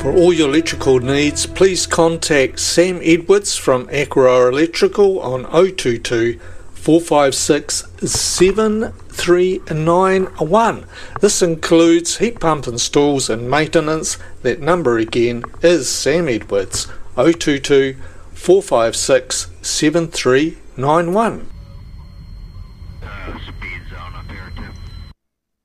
For all your electrical needs, please contact Sam Edwards from Aqua Electrical on 022 456 7391. This includes heat pump installs and maintenance. That number again is Sam Edwards, 022 456 7391.